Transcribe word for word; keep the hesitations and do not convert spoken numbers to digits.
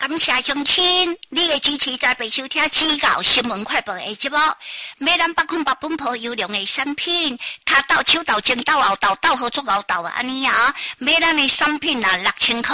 感谢乡亲，你的支持在被收听指教新闻快报的节目，买咱百分百本铺优良的产品，卡豆、手豆、青豆、后豆、豆腐做熬豆安尼啊，买咱的产品啊六千块。